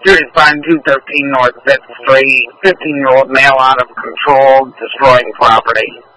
Jury responding 213 North 5th Street, 15-year-old male out of control, destroying property.